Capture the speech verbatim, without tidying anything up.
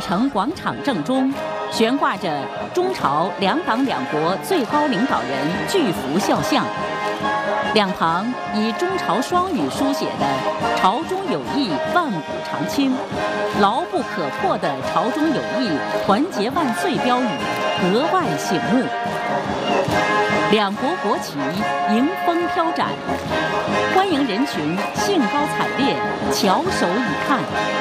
城广场正中，悬挂着中朝两党两国最高领导人巨幅肖像，两旁以中朝双语书写的“朝中有义，万古长青，牢不可破”的“朝中有义，团结万岁”标语格外醒目。两国国旗迎风飘展，欢迎人群兴高采烈，翘首以看。